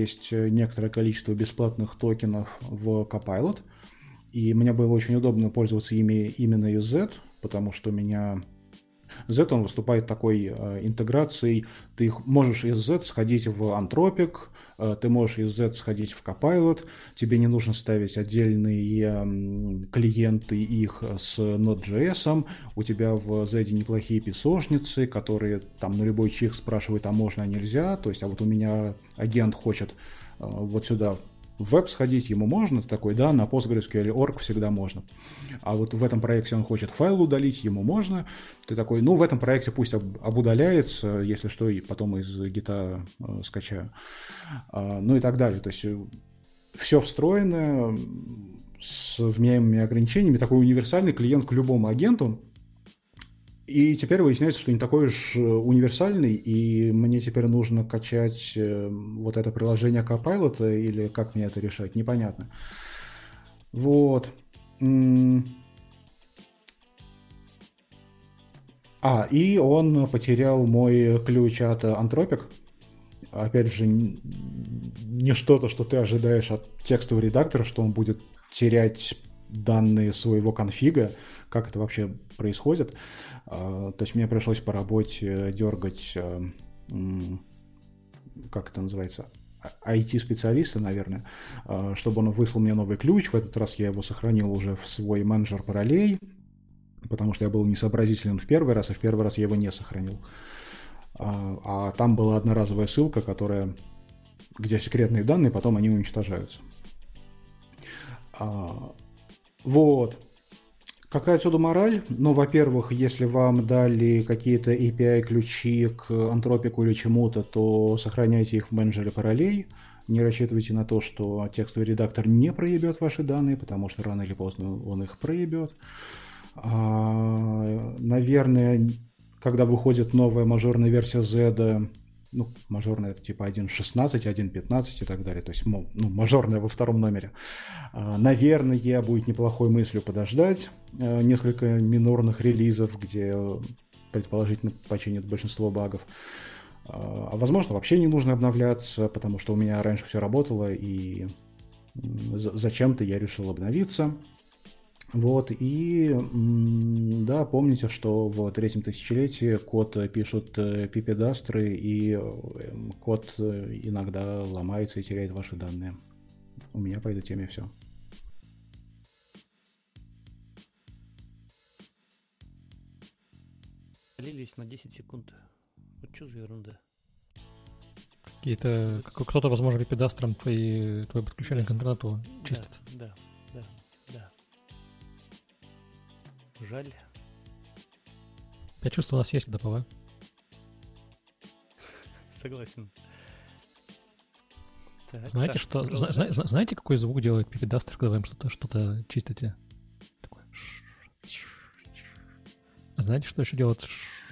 есть некоторое количество бесплатных токенов в Copilot, и мне было очень удобно пользоваться ими именно из Z, потому что у меня Z, он выступает такой интеграцией. Ты можешь из Z сходить в Anthropic, ты можешь из Z сходить в Copilot, тебе не нужно ставить отдельные клиенты их с Node.js, у тебя в Z неплохие песочницы, которые там на любой чих спрашивают, а можно, а нельзя. То есть, а вот у меня агент хочет вот сюда в веб сходить, ему можно, ты такой, да, на PostgreSQL.org всегда можно. А вот в этом проекте он хочет файл удалить, ему можно. Ты такой, ну, в этом проекте пусть обудаляется, если что, и потом из гита скачаю. Ну и так далее. То есть все встроено с вменяемыми ограничениями, такой универсальный клиент к любому агенту. И теперь выясняется, что не такой уж универсальный, и мне теперь нужно качать вот это приложение Copilot, или как мне это решать, непонятно. Вот. И он потерял мой ключ от Anthropic. Опять же, не что-то, что ты ожидаешь от текстового редактора, что он будет терять данные своего конфига, как это вообще происходит. То есть мне пришлось по работе дергать, как это называется, IT-специалиста, наверное, чтобы он выслал мне новый ключ. В этот раз я его сохранил уже в свой менеджер параллелей, потому что я был несообразителен в первый раз, и в первый раз я его не сохранил. А там была одноразовая ссылка, где секретные данные, потом они уничтожаются. Вот. Какая отсюда мораль? Ну, во-первых, если вам дали какие-то API-ключи к Anthropic или чему-то, то сохраняйте их в менеджере параллелей. Не рассчитывайте на то, что текстовый редактор не проебет ваши данные, потому что рано или поздно он их проебет. Наверное, когда выходит новая мажорная версия Z, ну, мажорная это типа 1.16, 1.15 и так далее, то есть, мажорная во втором номере, наверное, будет неплохой мыслью подождать несколько минорных релизов, где предположительно починят большинство багов. А возможно, вообще не нужно обновляться, потому что у меня раньше все работало, и зачем-то я решил обновиться. Вот, и да, помните, что в третьем тысячелетии код пишут пипедастры, и код иногда ломается и теряет ваши данные. У меня по этой теме все. Лились на 10 секунд. Вот что за ерунда? Кто-то, возможно, пипедастром твое подключение к интернету чистит. Да. Жаль. Я чувствую, у нас есть ДПВ. Согласен. Так, знаете, Саша, знаете, какой звук делает пипедастер, когда вы им что-то чистите? Такой. А знаете, что еще делает?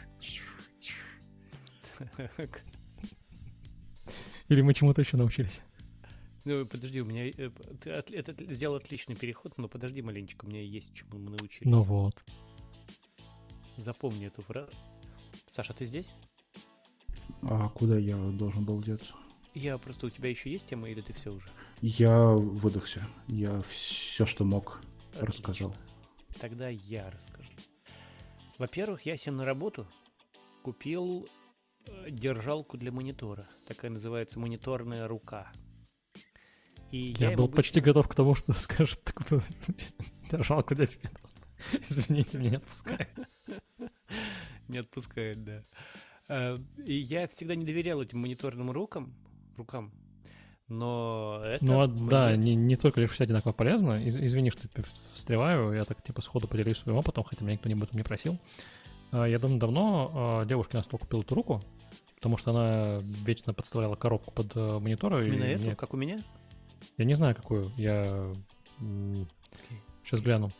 Или мы чему-то еще научились? Ну, подожди, у меня... Это сделал отличный переход, но подожди маленечко, у меня есть чему мы научились. Ну вот. Запомни эту фразу. Саша, ты здесь? А куда я должен был деться? У тебя еще есть тема, или ты все уже? Я выдохся. Я все, что мог, Отлично. Рассказал. Тогда я расскажу. Во-первых, я себе на работу купил держалку для монитора. Такая называется мониторная рука. И я был почти готов к тому, что ты скажешь, ты купил держалку для пипедастра. Извините, меня не отпускает. Не отпускает, да. И я всегда не доверял этим мониторным рукам, но это... Ну, да, не только лишь все одинаково полезно. Извини, что встреваю, я так типа сходу поделюсь своим опытом, хотя меня никто об этом не просил. Я давно девушке на стол купил эту руку, потому что она вечно подставляла коробку под монитор. Именно эту, как у меня? Я не знаю, какую. Я сейчас гляну.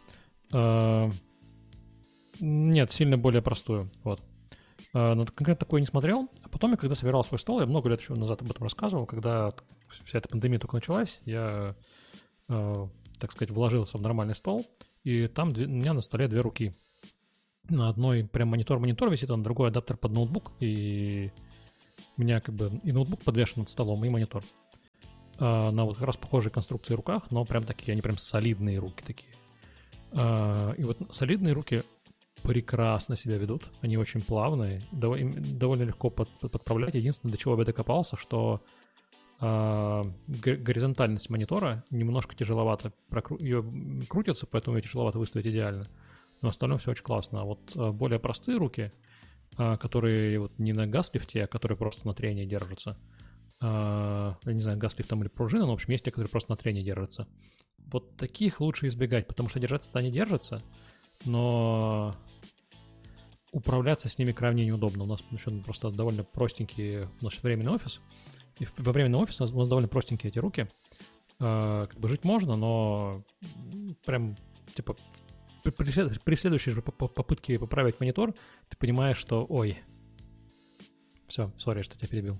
Нет, сильно более простую. Вот. Но конкретно такое не смотрел. А потом, когда собирал свой стол, я много лет еще назад об этом рассказывал, когда вся эта пандемия только началась, я, так сказать, вложился в нормальный стол, и там у меня на столе две руки. На одной прям монитор висит, а на другой адаптер под ноутбук, и у меня как бы и ноутбук подвешен над столом, и монитор. на вот как раз похожей конструкции руках, но прям такие, они прям солидные руки такие. И вот солидные руки прекрасно себя ведут, они очень плавные, довольно легко подправлять. Единственное, до чего я докопался, что горизонтальность монитора немножко тяжеловато ее крутится, поэтому ее тяжеловато выставить идеально. Но остальное все очень классно. А вот более простые руки, которые вот не на газлифте, а которые просто на трении держатся. Я не знаю, газлифт там или пружина, но в общем есть те, которые просто на трении держатся. Вот таких лучше избегать, потому что держаться-то они держатся, но управляться с ними крайне неудобно. У нас еще просто довольно простенький, у нас временный офис, и во временный офис у нас довольно простенькие эти руки. Как бы жить можно, но прям типа при следующей же попытке поправить монитор, ты понимаешь, что ой, все, сори, что тебя перебил.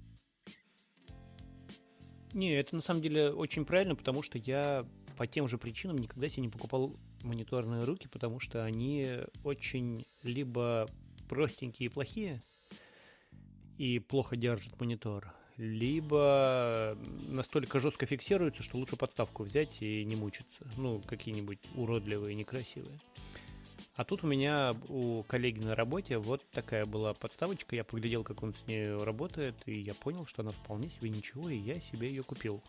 Не, это на самом деле очень правильно, потому что я по тем же причинам никогда себе не покупал мониторные руки, потому что они очень либо простенькие и плохие, и плохо держат монитор, либо настолько жестко фиксируются, что лучше подставку взять и не мучиться. Ну, какие-нибудь уродливые, некрасивые. А тут у коллеги на работе вот такая была подставочка. Я поглядел, как он с ней работает, и я понял, что она вполне себе ничего, и я себе ее купил.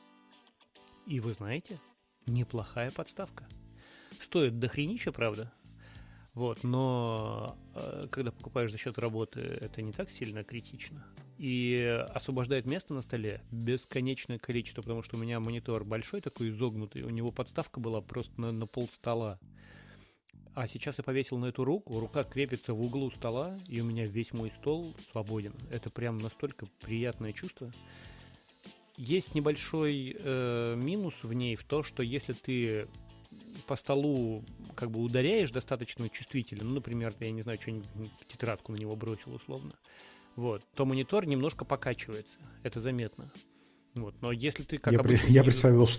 И вы знаете, неплохая подставка. Стоит дохренища, правда? Вот, но когда покупаешь за счет работы, это не так сильно критично. И освобождает место на столе бесконечное количество, потому что у меня монитор большой такой, изогнутый, у него подставка была просто на пол стола. А сейчас я повесил на эту руку, рука крепится в углу стола, и у меня весь мой стол свободен. Это прям настолько приятное чувство. Есть небольшой минус в ней в том, что если ты по столу как бы ударяешь достаточно чувствительно, ну, например, я не знаю, что-нибудь тетрадку на него бросил условно, вот, то монитор немножко покачивается. Это заметно. Вот, но если ты как обычно... Я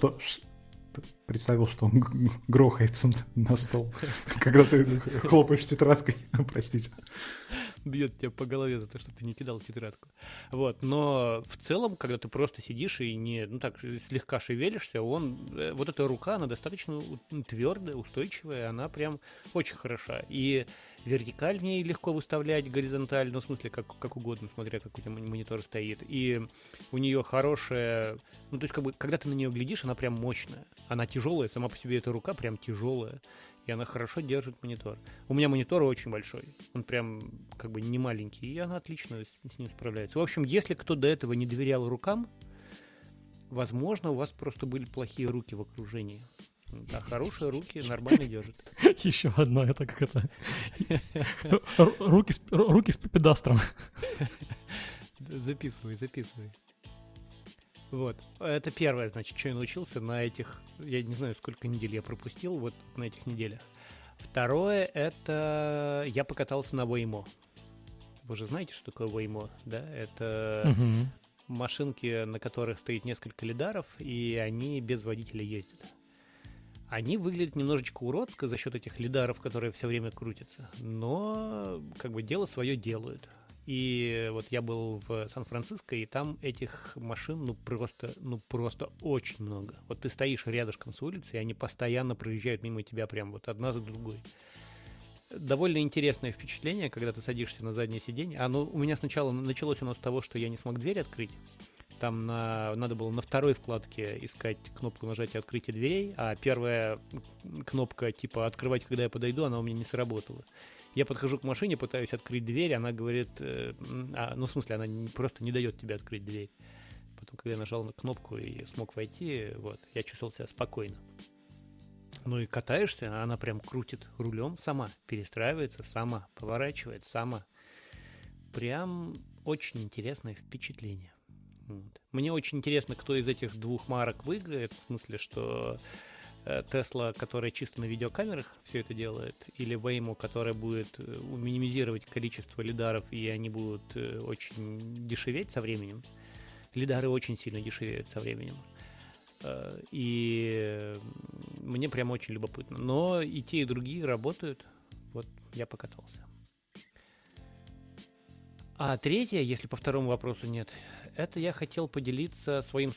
представил, что он грохается на стол, когда ты хлопаешь тетрадкой, простите. Бьет тебя по голове за то, что ты не кидал тетрадку. Вот, но в целом, когда ты просто сидишь и не, ну так, слегка шевелишься, вот эта рука, она достаточно твердая, устойчивая, она прям очень хороша. И вертикаль в ней легко выставлять, горизонтально, ну, в смысле, как угодно, смотря как у тебя монитор стоит. И у нее хорошая, ну, то есть, как бы, когда ты на нее глядишь, она прям мощная. Она тяжелая, сама по себе эта рука прям тяжелая. И она хорошо держит монитор. У меня монитор очень большой. Он прям как бы не маленький. И она отлично с ним справляется. В общем, если кто до этого не доверял рукам, возможно, у вас просто были плохие руки в окружении. А хорошие руки нормально держат. Еще одно, это как это... Руки с пипедастром. Записывай. Вот. Это первое, значит, что я научился на этих... Я не знаю, сколько недель я пропустил вот на этих неделях. Второе, это я покатался на Waymo. Вы же знаете, что такое Waymo, да? Это машинки, на которых стоит несколько лидаров, и они без водителя ездят. Они выглядят немножечко уродско за счет этих лидаров, которые все время крутятся, но как бы дело свое делают. И вот я был в Сан-Франциско, и там этих машин просто очень много. Вот ты стоишь рядышком с улицей, и они постоянно проезжают мимо тебя прям вот одна за другой. Довольно интересное впечатление, когда ты садишься на заднее сиденье. У меня сначала началось с того, что я не смог дверь открыть. Там надо было на второй вкладке искать кнопку нажатия открытия дверей, а первая кнопка типа «открывать, когда я подойду», она у меня не сработала. Я подхожу к машине, пытаюсь открыть дверь, она говорит... в смысле, она просто не дает тебе открыть дверь. Потом, когда я нажал на кнопку и смог войти, вот, я чувствовал себя спокойно. Ну и катаешься, она прям крутит рулем сама, перестраивается сама, поворачивает сама. Прям очень интересное впечатление. Вот. Мне очень интересно, кто из этих двух марок выиграет, в смысле, что Tesla, которая чисто на видеокамерах все это делает, или Waymo, которая будет минимизировать количество лидаров, и они будут очень дешеветь со временем. Лидары очень сильно дешевеют со временем. И мне прям очень любопытно. Но и те, и другие работают. Вот я покатался. А третье, если по второму вопросу нет, это я хотел поделиться своим